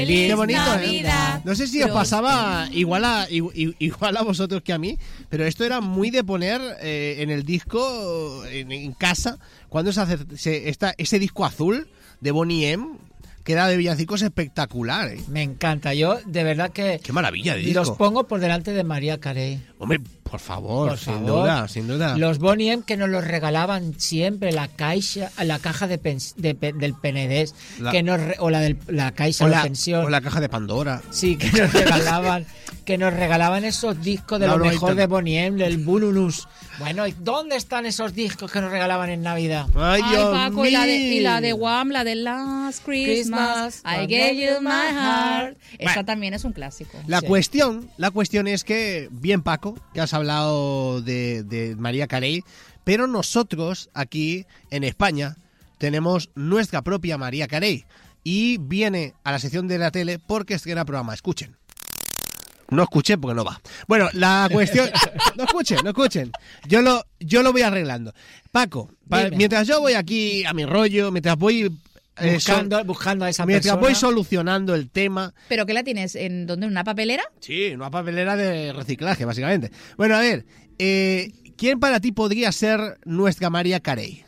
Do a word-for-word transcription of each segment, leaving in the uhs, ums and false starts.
Qué bonito, Navidad, ¿eh? No sé si os pasaba igual a, igual a vosotros que a mí, pero esto era muy de poner eh, en el disco, en, en casa, cuando se hace se, esta, ese disco azul de Boney M, que era de villancicos espectacular, ¿eh? Me encanta. Yo, de verdad que... Qué maravilla de disco. Los pongo por delante de Mariah Carey. Hombre, por favor, por sin favor. duda, sin duda. Los Boney M que nos los regalaban siempre, la caixa, la caja de, pens, de del Penedés, la, que nos re, o la de la caixa o de la, pensión. O la caja de Pandora. Sí, que nos regalaban, que nos regalaban esos discos de no, lo no, mejor no, de Boney M, el Bulunus. Bueno, ¿y dónde están esos discos que nos regalaban en Navidad? Ay, Ay Paco, y la, de, y la de Wham, la de Last Christmas, Christmas I gave you my heart. Esta bueno, también es un clásico. La sí. cuestión, la cuestión es que, bien Paco, que has hablado de, de Mariah Carey, pero nosotros aquí en España tenemos nuestra propia Mariah Carey y viene a la sección de la tele porque estrena programa. Escuchen. No escuché porque no va. Bueno, la cuestión... No escuchen, no escuchen. Yo lo, yo lo voy arreglando. Paco, pa, mientras yo voy aquí a mi rollo, mientras voy... Eh, buscando, sol, buscando a esa mientras persona. voy solucionando el tema... ¿Pero qué la tienes? ¿En dónde? ¿En una papelera? Sí, una papelera de reciclaje, básicamente. Bueno, a ver, eh, ¿quién para ti podría ser nuestra Mariah Carey?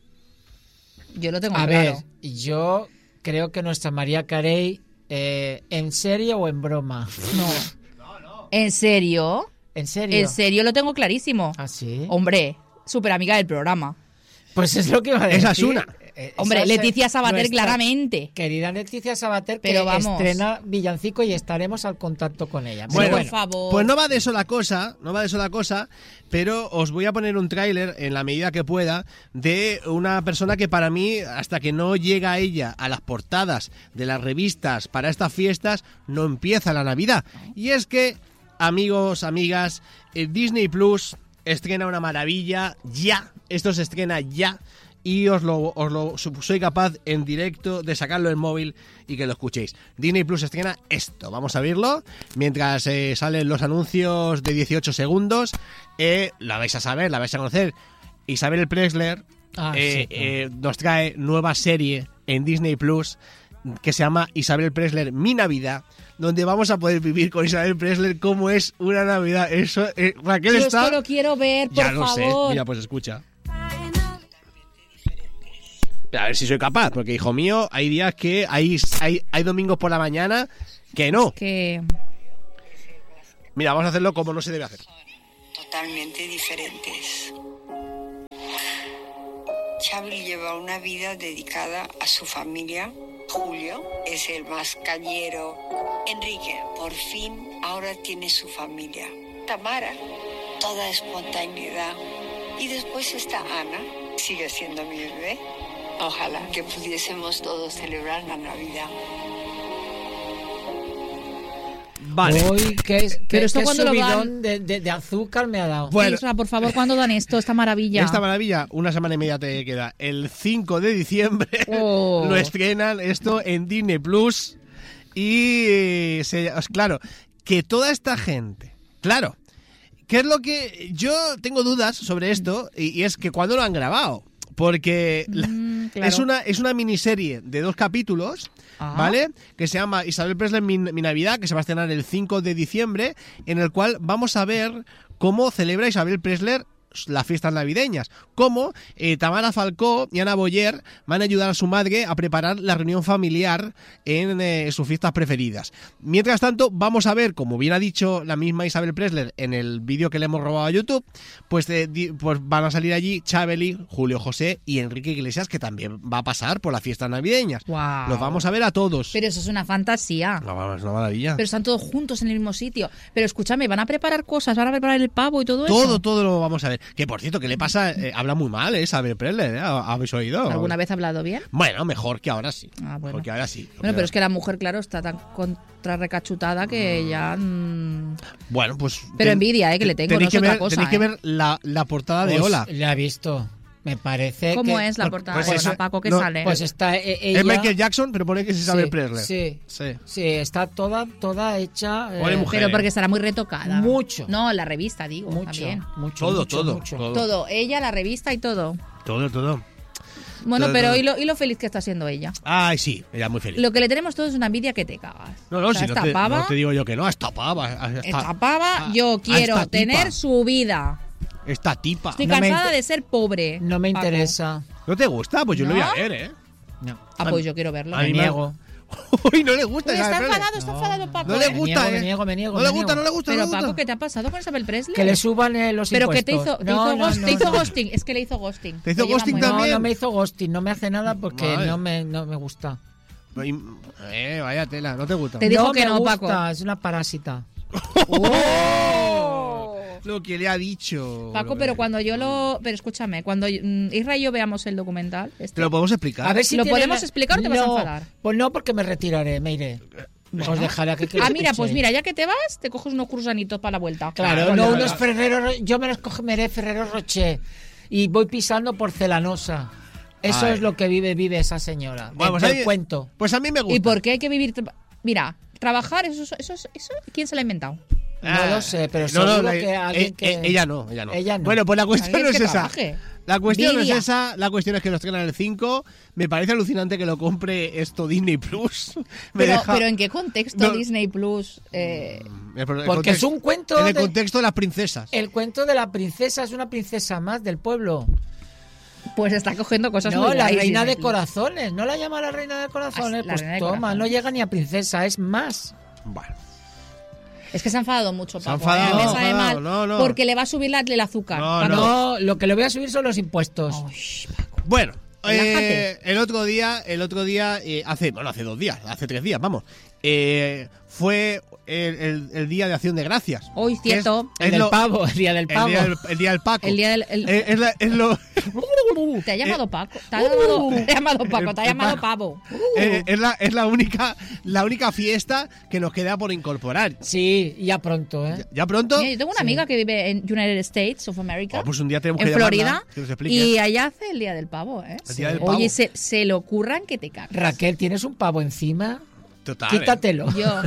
Yo lo tengo a claro. ver, yo creo que nuestra Mariah Carey, eh, ¿en serio o en broma? No. ¿En serio? ¿En serio? En serio lo tengo clarísimo. ¿Ah, sí? Hombre, súper amiga del programa. Pues es lo que iba a decir. Esa es una. Eh, Hombre, Leticia Sabater, claramente. Querida Leticia Sabater, pero que vamos. estrena Villancico y estaremos al contacto con ella. Bueno, por favor. Pues no va de eso la cosa, no va de eso la cosa, pero os voy a poner un tráiler en la medida que pueda de una persona que para mí, hasta que no llega ella a las portadas de las revistas para estas fiestas, no empieza la Navidad. Y es que, amigos, amigas, Disney Plus estrena una maravilla ya, esto se estrena ya. Y os lo, os lo soy capaz en directo de sacarlo en móvil y que lo escuchéis. Disney Plus estrena esto. Vamos a verlo. Mientras eh, salen los anuncios de dieciocho segundos. Eh, la vais a saber, la vais a conocer. Isabel Presley ah, eh, sí, claro. eh, nos trae nueva serie en Disney Plus que se llama Isabel Presley Mi Navidad, donde vamos a poder vivir con Isabel Presley cómo es una Navidad. Eso, eh, Raquel Yo está... esto lo quiero ver, por ya lo favor. sé. Mira, pues escucha. A ver si soy capaz, porque hijo mío, hay días que hay, hay, hay domingos por la mañana que no. Es que... Mira, vamos a hacerlo como no se debe hacer. Totalmente diferentes. Xavi lleva una vida dedicada a su familia. Julio es el más cañero. Enrique, por fin, ahora tiene su familia. Tamara, toda espontaneidad. Y después está Ana, sigue siendo mi bebé. Ojalá que pudiésemos todos celebrar la Navidad. Vale. Uy, qué, qué, Pero esto qué cuando lo subidón de, de, de azúcar me ha dado. Bueno. Isra, por favor, ¿cuándo dan esto? Esta maravilla. Esta maravilla, una semana y media te queda. El cinco de diciembre oh. lo estrenan esto en Disney Plus. Y se, claro, que toda esta gente, claro, ¿qué es lo que yo tengo dudas sobre esto? Y, y es que cuándo lo han grabado. Porque mm, la, claro. es una es una miniserie de dos capítulos, ah. ¿vale? Que se llama Isabel Presley Mi, Mi Navidad, que se va a estrenar el cinco de diciembre, en el cual vamos a ver cómo celebra Isabel Presley las fiestas navideñas, cómo eh, Tamara Falcó y Ana Boyer van a ayudar a su madre a preparar la reunión familiar en eh, sus fiestas preferidas. Mientras tanto, vamos a ver, como bien ha dicho la misma Isabel Presley en el vídeo que le hemos robado a YouTube, pues, eh, di, pues van a salir allí Chabeli, Julio José y Enrique Iglesias, que también va a pasar por las fiestas navideñas. Wow. Los vamos a ver a todos. Pero eso es una fantasía. No, es una maravilla. Pero están todos juntos en el mismo sitio. Pero escúchame, ¿van a preparar cosas? ¿Van a preparar el pavo y todo, todo eso? Todo, todo lo vamos a ver. Que por cierto, ¿qué le pasa? Eh, habla muy mal, ¿eh? Isabel Presley, ¿eh? ¿Habéis oído? ¿Alguna vez ha hablado bien? Bueno, mejor que ahora sí. Ah, bueno. Mejor que ahora sí. Bueno, pero es que la mujer, claro, está tan contrarrecachutada que ya... Mmm... Bueno, pues... Pero envidia, ¿eh? Que le tengo, no es que otra ver, cosa, Tenéis ¿eh? que ver la, la portada de Pues, Hola. La he visto. Me parece ¿Cómo que... es la portada pues de eso- Hola, Paco, que no, sale? Pues está eh, ella... Es Michael Jackson, pero pone que es Isabel sí, Presley. Sí, Sí. sí, está toda, toda hecha... eh, Pobre mujer. Pero porque estará muy retocada. Mucho. No, la revista, digo, mucho, también. mucho, Todo, mucho, todo, mucho. todo. Todo, ella, la revista y todo. Todo, todo. Bueno, todo, pero todo. ¿y lo, y lo feliz que está siendo ella? Ay, sí, ella es muy feliz. Lo que le tenemos todos es una envidia que te cagas. No, no, O sea, si no esta te, pava, no te digo yo que no, esta pava. Esta, esta pava, a- yo a quiero esta tipa, tener su vida. Esta tipa. Estoy No me cansada inter- de ser pobre. No me Paco. interesa. ¿No te gusta? Pues yo lo ¿No? voy a ver, ¿eh? No. Ah, pues yo quiero verlo. A Me mí me- niego. Uy, no le gusta. Uy, Isabel está Presley. enfadado, está No. enfadado, Paco. No le ¿eh? gusta, niego, ¿eh? me niego, me niego, No me le gusta, niego. no le gusta, Pero no le Paco, gusta. ¿qué te ha pasado con Isabel Presley? Que le suban eh, los Pero que impuestos. te hizo, te No, hizo, no, ghost- no, te hizo no. ghosting. Es que le hizo ghosting. ¿Te hizo Lo lleva ghosting muy también? mal. No, no me hizo ghosting, no me hace nada porque Vale. no me, no me gusta. Eh, vaya tela, ¿no te gusta? Te dijo no que me no, gusta, Paco. es una parásita. ¡Oh! Lo que le ha dicho. Paco, Lo que- pero cuando yo lo... Pero escúchame, cuando mm, Isra y yo veamos el documental... este, ¿Te lo podemos explicar? A ver si ¿Lo tiene podemos la- explicar o te vas a No, enfadar? Pues no, porque me retiraré, me iré. Os dejaré que que Ah, lo mira, pues escuchéis. mira, ya que te vas, te coges unos cruzanitos para la vuelta. Claro, Vale, no vale, unos vale. Ferrero, Ro- yo me los cogeré Ferrero Rocher y voy pisando porcelanosa. Eso Ay. es lo que vive vive esa señora. Bueno, pues del a mí- cuento. Pues a mí me gusta. ¿Y por qué hay que vivir... tra- Mira, trabajar, eso, eso, eso, eso ¿quién se lo ha inventado? No lo sé, pero no, seguro la- que alguien eh, que- eh, ella no, ella no. Ella no. Bueno, pues la cuestión Alguien no es que esa. trabaje. La cuestión no Viria. es esa, la cuestión es que nos traen el cinco. Me parece alucinante que lo compre esto Disney Plus. Me Pero, deja- pero ¿en qué contexto No. Disney Plus? Eh, El pro- el Porque es contexto- un cuento En el de- contexto de las princesas. El cuento de la princesa es una princesa más del pueblo. pues está cogiendo cosas No, muy la guays, reina Disney de Plus. corazones. ¿No la llama la reina de corazones? Ah, la Pues reina de toma, corazones. no llega ni a princesa, es más. Bueno. Es que se ha enfadado mucho, Se ha Paco. ¿eh? enfadado, Me sabe enfadado, mal no, no. porque le va a subir la, el azúcar. No, Paco. No, lo que le voy a subir son los impuestos. Uy, Paco. Bueno, Relájate. eh, el otro día, el otro día, eh, hace, bueno, hace dos días, hace tres días, vamos, eh, fue el, el- el día de Acción de Gracias. Hoy, Que es- cierto. es el del lo- pavo, el día del El pavo. día del, el día del Paco. El día del- el- Eh, es, la- es lo, Te ha llamado Paco. Te ha Uh, llamado, te ha llamado Paco, te ha el llamado Paco. Pavo. eh, es la, es la única, la única fiesta que nos queda por incorporar. Sí, ya pronto, ¿eh? Ya pronto. Mira, yo tengo una amiga que vive en United States of America. Oh, pues un día tenemos en que llamarla, Florida. que nos explique. Y allá hace el día del pavo, ¿eh? El día del Oye, pavo. se, se le ocurran que te cagas. Raquel, ¿tienes un pavo encima? Total. eh. Quítatelo. Yo.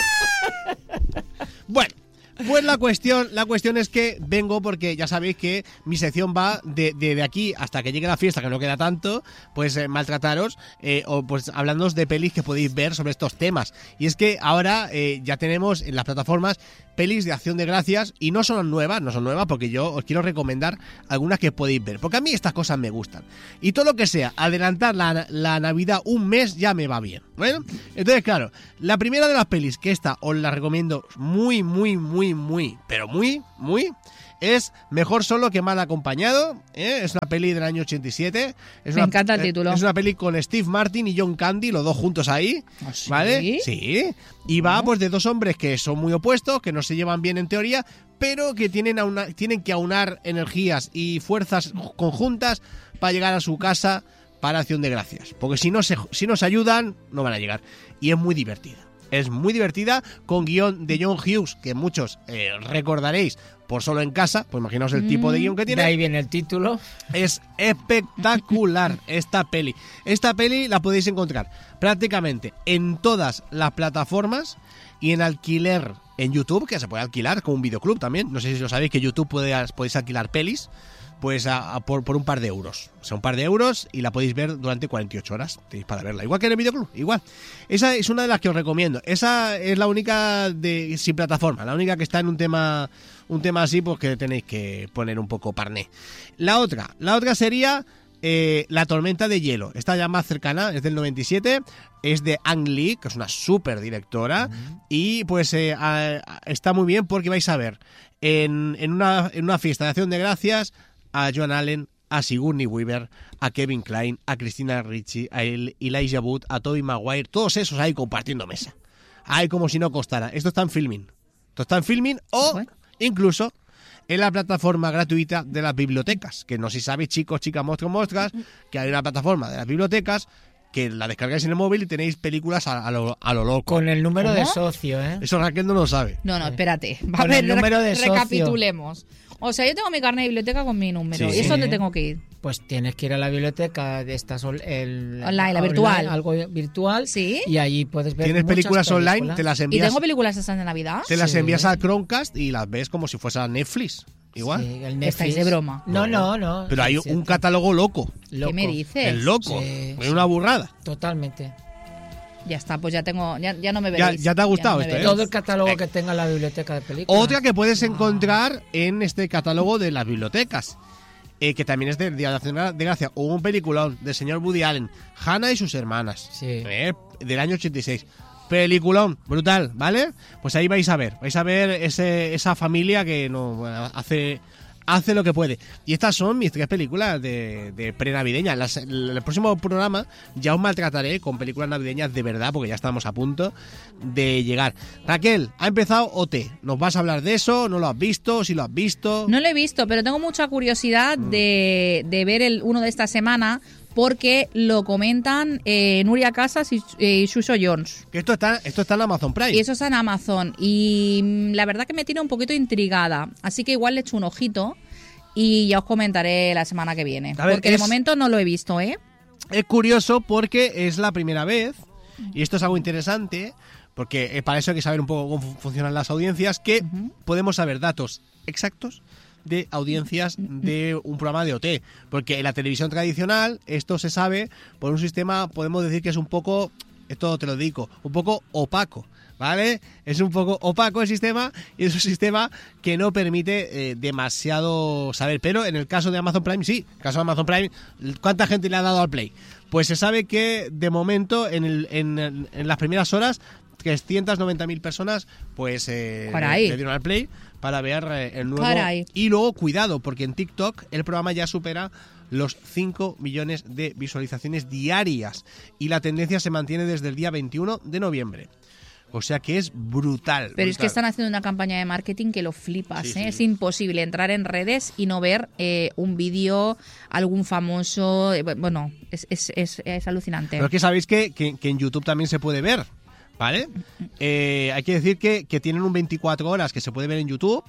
Bueno, pues la cuestión, la cuestión es que vengo porque ya sabéis que mi sección va de, de, de aquí hasta que llegue la fiesta, que no queda tanto, pues eh, maltrataros eh, o pues hablándoos de pelis que podéis ver sobre estos temas. Y es que ahora eh, ya tenemos en las plataformas pelis de Acción de Gracias y no son nuevas, no son nuevas porque yo os quiero recomendar algunas que podéis ver, porque a mí estas cosas me gustan. Y todo lo que sea adelantar la, la Navidad un mes ya me va bien. Bueno, entonces claro, la primera de las pelis que esta os la recomiendo muy, muy, muy, muy, pero muy, muy, es Mejor Solo que Mal Acompañado, ¿eh? Es una peli del año ochenta y siete. Es Me una, encanta el eh, título. Es una peli con Steve Martin y John Candy, los dos juntos ahí, ¿Ah, sí? ¿vale? Sí. Y va pues de dos hombres que son muy opuestos, que no se llevan bien en teoría, pero que tienen, auna- tienen que aunar energías y fuerzas conjuntas para llegar a su casa para Acción de Gracias. Porque si no se, si no se ayudan, no van a llegar. Y es muy divertida. Es muy divertida, con guión de John Hughes, que muchos eh, recordaréis por Solo en Casa, pues imaginaos el tipo de guión que De tiene. ahí viene el título. Es espectacular esta peli. Esta peli la podéis encontrar prácticamente en todas las plataformas y en alquiler en YouTube, que se puede alquilar con un videoclub también. No sé si lo sabéis que YouTube puede, podéis alquilar pelis pues a, a por, por un par de euros. O sea, un par de euros y la podéis ver durante cuarenta y ocho horas. Tenéis para verla. Igual que en el videoclub, igual. Esa es una de las que os recomiendo. Esa es la única de sin plataforma, la única que está en un tema un tema así, pues que tenéis que poner un poco parné. La otra, la otra sería eh, La Tormenta de Hielo. Esta ya más cercana, es del noventa y siete, es de Ang Lee, que es una súper directora, uh-huh. y pues eh, a, a, está muy bien porque vais a ver en, en, una, en una fiesta de Acción de Gracias a Joan Allen, a Sigourney Weaver, a Kevin Kline, a Christina Ricci, a Elijah Wood, a Tobey Maguire, todos esos ahí compartiendo mesa. Ahí como si no costara. Esto está en Filmin. Esto está en Filmin o bueno. incluso en la plataforma gratuita de las bibliotecas. Que no sé si sabéis, chicos, chicas, monstruos, monstras, que hay una plataforma de las bibliotecas que la descargáis en el móvil y tenéis películas a, a, lo, a lo loco. Con el número ¿Cómo? de socio, ¿eh? Eso Raquel no lo sabe. No, no, espérate. Va Con a ver, el número re- de socio. recapitulemos. O sea, yo tengo mi carnet de biblioteca con mi número. Sí. ¿Y eso dónde tengo que ir? Pues tienes que ir a la biblioteca de estas el, online, la virtual. Algo virtual. Sí. Y allí puedes ver Tienes muchas películas, películas online, te las ¿Y envías. tengo películas estas de Navidad? Te las Sí. envías al Chromecast y las ves como si fuese a Netflix. igual. Sí, el Estáis de broma. No, no, no. Pero hay un catálogo loco. Loco. ¿Qué me dices? El loco. Sí, es sí. una burrada. Totalmente. Ya está, pues ya tengo, ya, ya no me Ya- veréis. ya te ha gustado no me esto, ¿eh? veréis. Todo el catálogo que tenga la biblioteca de películas. Otra que puedes encontrar en este catálogo de las bibliotecas, eh, que también es del Día de Acción de Gracia, o un peliculón del señor Woody Allen, Hannah y sus hermanas, Sí. eh, del año ochenta y seis. Peliculón, brutal, ¿vale? Pues ahí vais a ver, vais a ver ese, esa familia que no bueno, hace... hace lo que puede. Y estas son mis tres películas de, de pre-navideñas. Las- el, el próximo programa ya os maltrataré con películas navideñas de verdad, porque ya estamos a punto de llegar. Raquel, ha empezado O T. ¿Nos vas a hablar de eso? ¿No lo has visto? ¿Si lo has visto? No lo he visto, pero tengo mucha curiosidad Mm. de, de ver el uno de esta semana porque lo comentan eh, Nuria Casas y, eh, y Suso Jones. Que esto está, esto está en Amazon Prime. Y eso está en Amazon. Y mm, la verdad que me tiene un poquito intrigada. Así que igual le echo un ojito y ya os comentaré la semana que viene. A ver, porque es- de momento no lo he visto, ¿eh? Es curioso porque es la primera vez, y esto es algo interesante, porque eh, para eso hay que saber un poco cómo fu- funcionan las audiencias, que podemos saber datos exactos de audiencias de un programa de O T. Porque en la televisión tradicional esto se sabe por un sistema, podemos decir que es un poco, esto te lo digo, un poco opaco. ¿Vale? Es un poco opaco el sistema y es un sistema que no permite eh, demasiado saber. Pero en el caso de Amazon Prime, sí. En el caso de Amazon Prime, ¿cuánta gente le ha dado al Play? Pues se sabe que de momento, en, el, en, en las primeras horas, trescientas noventa mil personas pues eh, Caray. le dieron al Play para ver eh, el nuevo. Caray. Y luego, cuidado, porque en TikTok el programa ya supera los cinco millones de visualizaciones diarias y la tendencia se mantiene desde el día veintiuno de noviembre. O sea que es brutal. Pero es que brutal. están haciendo una campaña de marketing que lo flipas, Sí, ¿eh? sí. Es imposible entrar en redes y no ver eh, un vídeo, algún famoso... eh, bueno, es, es, es, es alucinante. Pero es que sabéis que, que, que en YouTube también se puede ver, ¿vale? Eh, hay que decir que, que tienen un veinticuatro horas que se puede ver en YouTube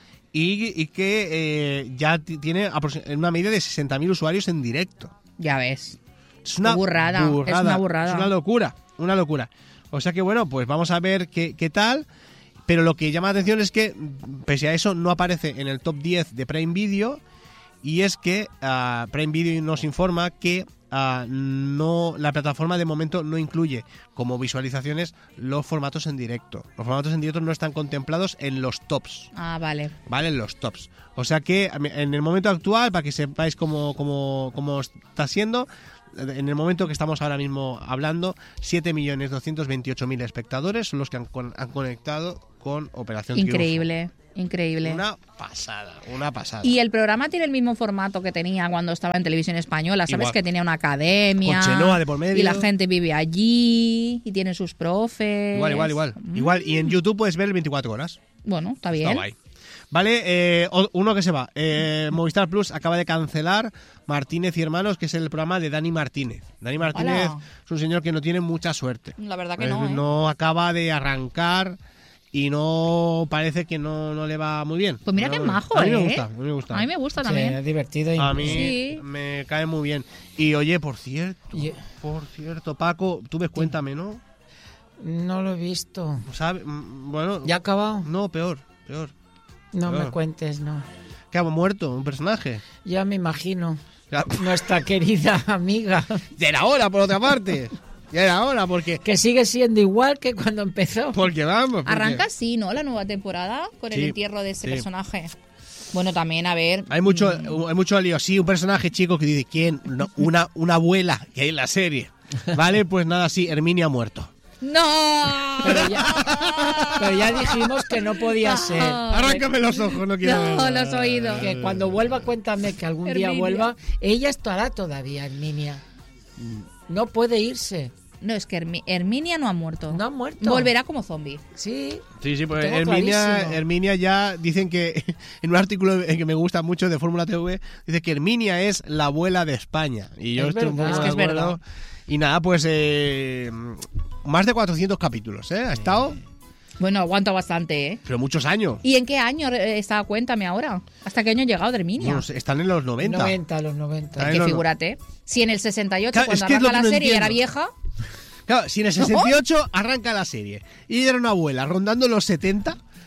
y, y que eh, ya t- tiene aproxim- una media de sesenta mil usuarios en directo. Ya ves. Es una Qué burrada, es una burrada. Es una locura, una locura. O sea que bueno, pues vamos a ver qué, qué tal. Pero lo que llama la atención es que, pese a eso, no aparece en el top diez de Prime Video. Y es que ah, Prime Video nos informa que ah, no la plataforma de momento no incluye como visualizaciones los formatos en directo. Los formatos en directo no están contemplados en los tops. Ah, vale. ¿Vale? En los tops. O sea que en el momento actual, para que sepáis cómo, cómo, cómo está siendo, en el momento que estamos ahora mismo hablando, siete millones doscientos veintiocho mil espectadores son los que han, con- han conectado con Operación Increíble, increíble. Triunfo. Una pasada, una pasada. Y el programa tiene el mismo formato que tenía cuando estaba en televisión española. Sabes Igual. que tenía una academia. Con Chenoa de por medio. Y la gente vive allí y tiene sus profes. Igual, igual, igual. Mm. Igual. Y en YouTube puedes ver el veinticuatro horas. Bueno, está Está bien. guay. Vale, eh, o- uno que se va. Eh, Movistar Plus acaba de cancelar Martínez y Hermanos, que es el programa de Dani Martínez. Dani Martínez Hola. es un señor que no tiene mucha suerte. La verdad que Eh, no, ¿eh? no acaba de arrancar y no parece que no, no le va muy bien. Pues mira No, qué majo, a mí me ¿eh? gusta, a mí me gusta. A mí me gusta Sí, también. es divertido. y- A mí Sí. me cae muy bien. Y oye, por cierto, Y- por cierto, Paco, tú ves, cuéntame, ¿no? No lo he visto. ¿Sabe? Mm, Bueno, ¿Ya ha acabado? no, peor, peor. No Claro. me cuentes, no. Que ha muerto un personaje. Ya me imagino. Ya, Nuestra querida amiga. ya era hora, por otra parte. Ya era hora, porque... Que sigue siendo igual que cuando empezó. Porque vamos. porque- Arranca así, ¿no? La nueva temporada con el Sí, entierro de ese sí. personaje. Bueno, también, a ver. Hay mucho, mm, hay mucho lío. Sí, un personaje chico que dice, ¿quién? No, una, una abuela que hay en la serie. Vale, pues nada, sí, Herminia ha muerto. ¡No! Pero ya, pero ya dijimos que no podía ser. Arráncame los ojos, no quiero No, ver. los oídos. Que cuando vuelva, cuéntame que algún día Herminia. vuelva. Ella estará todavía, Herminia. No puede irse. No, es que Hermi- Herminia no ha muerto. No ha muerto. Volverá como zombie. Sí. Sí, sí, pues Tengo Herminia, clarísimo. Herminia ya dicen que en un artículo que me gusta mucho de Fórmula T V, dice que Herminia es la abuela de España. Y yo Es estoy un verdad. poco Es que de es acuerdo. verdad. Y nada, pues eh, más de cuatrocientos capítulos, ¿eh? Ha estado, Bueno, aguanta bastante, ¿eh? pero muchos años. ¿Y en qué año eh, está? Cuéntame ahora. ¿Hasta qué año ha llegado de Herminia? No sé, están en los noventa. noventa, los noventa. Ay, que no, no. figúrate. Si en el sesenta y ocho, Claro, cuando es que es lo arranca que la no serie, era entiendo. vieja. Claro, si en el sesenta y ocho arranca la serie y era una abuela rondando los setenta,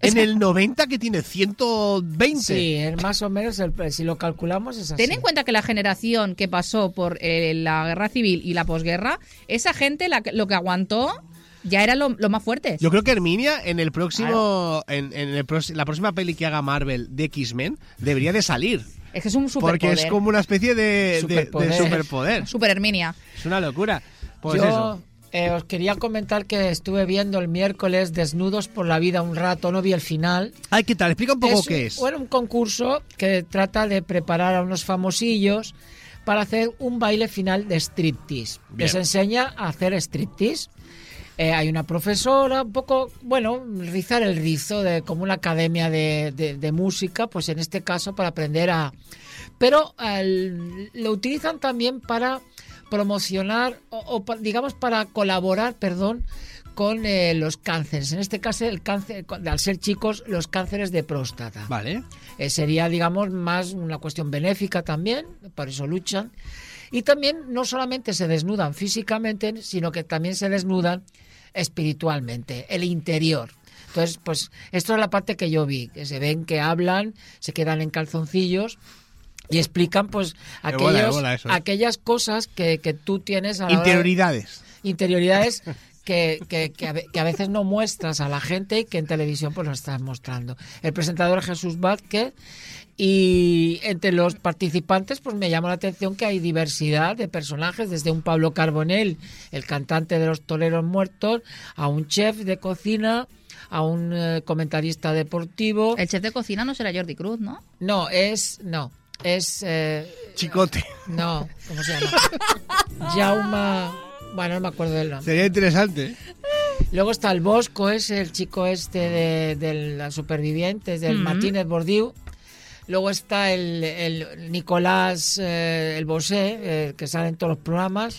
En el noventa, que tiene ciento veinte. Sí, es más o menos, el, si lo calculamos es así. Ten en cuenta que la generación que pasó por eh, la guerra civil y la posguerra, esa gente la, lo que aguantó ya era lo, lo más fuerte. Yo creo que Herminia en el próximo, claro. en, en el, la próxima peli que haga Marvel de X-Men debería de salir. Es que es un superpoder. Porque es como una especie de superpoder. De, de superpoder. Super Herminia. Es una locura. Pues Yo eso. Eh, os quería comentar que estuve viendo el miércoles Desnudos por la Vida un rato, no vi el final. Ay, ¿qué tal? Explica un poco es qué un, es. Bueno, un concurso que trata de preparar a unos famosillos para hacer un baile final de striptease. Bien. Les enseña a hacer striptease. Eh, hay una profesora, un poco, bueno, rizar el rizo, de como una academia de, de, de música, pues en este caso para aprender a... Pero eh, lo utilizan también para promocionar, o, o digamos para colaborar, perdón, con eh, los cánceres. En este caso, el cáncer, al ser chicos, los cánceres de próstata. Vale. Eh, sería, digamos, más una cuestión benéfica también, por eso luchan. Y también no solamente se desnudan físicamente, sino que también se desnudan espiritualmente, el interior. Entonces, pues esto es la parte que yo vi, que se ven que hablan, se quedan en calzoncillos y explican pues aquellos, bola, bola eso, ¿eh? aquellas cosas que, que tú tienes a la interioridades. Hora de, interioridades que, que, que, a, que a veces no muestras a la gente y que en televisión pues lo estás mostrando. El presentador es Jesús Vázquez. Y entre los participantes pues me llamó la atención que hay diversidad de personajes, desde un Pablo Carbonell, el cantante de Los Toreros Muertos, a un chef de cocina, a un eh, comentarista deportivo. El chef de cocina no será Jordi Cruz, ¿no? No, es... no es... Eh, Chicote. No, ¿cómo se llama? Jauma... Bueno, no me acuerdo del nombre. Sería interesante. Luego está el Bosco, es el chico este de, de los supervivientes, del mm-hmm. Martínez Bordiú. Luego está el, el Nicolás, eh, el Bosé, eh, que sale en todos los programas,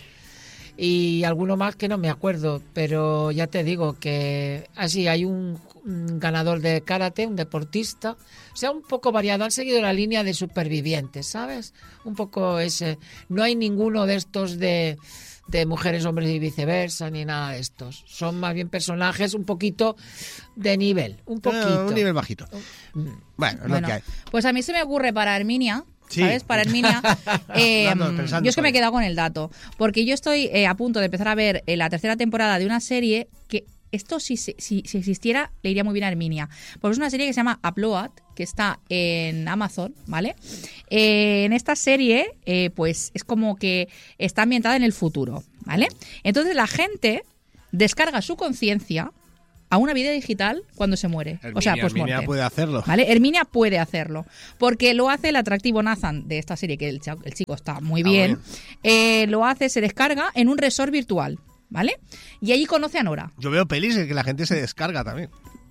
y alguno más que no me acuerdo, pero ya te digo que así hay un, un ganador de karate, un deportista, o sea, un poco variado, han seguido la línea de supervivientes, ¿sabes? Un poco ese, no hay ninguno de estos de... de mujeres, hombres y viceversa, ni nada de estos. Son más bien personajes un poquito de nivel, un poquito. No, un nivel bajito. Bueno, es bueno, lo que hay. Pues a mí se me ocurre para Herminia, sí. ¿sabes? Para Herminia, eh, yo es que me he quedado con el dato, porque yo estoy eh, a punto de empezar a ver eh, la tercera temporada de una serie que esto si, si, si existiera le iría muy bien a Herminia, porque es una serie que se llama Upload, que está en Amazon, ¿vale? Eh, en esta serie, eh, pues es como que está ambientada en el futuro, ¿vale? Entonces la gente descarga su conciencia a una vida digital cuando se muere. Herminia, o sea, pues Herminia puede hacerlo. ¿Vale? Herminia puede hacerlo. Porque lo hace el atractivo Nathan de esta serie, que el, el chico está muy bien. Ah, bien. Eh, lo hace, se descarga en un resort virtual, ¿vale? Y allí conoce a Nora. Yo veo pelis en que la gente se descarga también.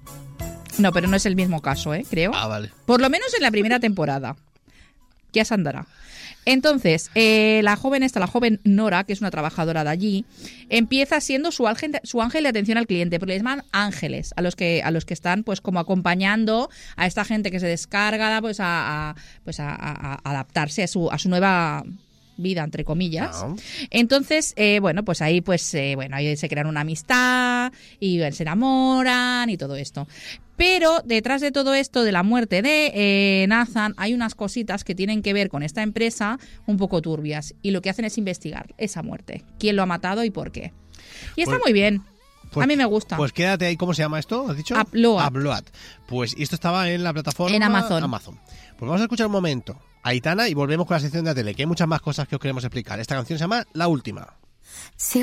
No, pero no es el mismo caso, ¿eh? Creo. Ah, vale. Por lo menos en la primera temporada. Ya se andará. Entonces, eh, la joven esta, la joven Nora, que es una trabajadora de allí, empieza siendo su ángel, su ángel de atención al cliente, porque les llaman ángeles a los que a los que están pues como acompañando a esta gente que se descarga pues a, a pues a, a, a adaptarse a su a su nueva vida, entre comillas. No. Entonces, eh, bueno, pues ahí pues eh, bueno, ahí se crean una amistad y se enamoran y todo esto. Pero detrás de todo esto, de la muerte de eh, Nathan, hay unas cositas que tienen que ver con esta empresa un poco turbias. Y lo que hacen es investigar esa muerte. ¿Quién lo ha matado y por qué? Y está pues, muy bien. Pues, a mí me gusta. Pues quédate ahí. ¿Cómo se llama esto? ¿Has dicho? Upload. Upload. Pues esto estaba en la plataforma... En Amazon. Amazon. Pues vamos a escuchar un momento a Aitana y volvemos con la sección de la tele, que hay muchas más cosas que os queremos explicar. Esta canción se llama La Última. Si